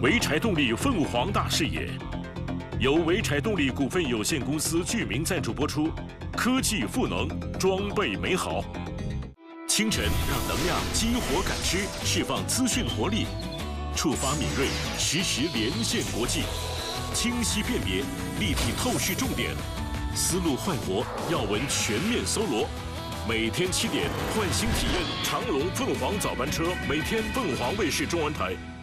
潍柴动力凤凰大视野，由潍柴动力股份有限公司剧名赞助播出。科技赋能，装备美好。清晨让能量激活感知，释放资讯活力，触发敏锐，实时连线国际，清晰辨别，立体透视重点，思路焕活，要闻全面搜罗。每天7点，唤醒体验长隆凤凰早班车，每天凤凰卫视中文台。